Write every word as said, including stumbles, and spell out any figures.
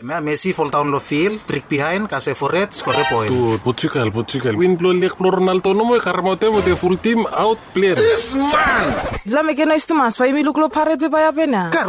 Messi fall down lo field, trick behind, kase forret, score point. Tu, Portugal, Portugal. Win blow lek blow Ronaldo no mo karmote mo the full team out player. La me que no isto mas, pa imi luklo paret be baya pena.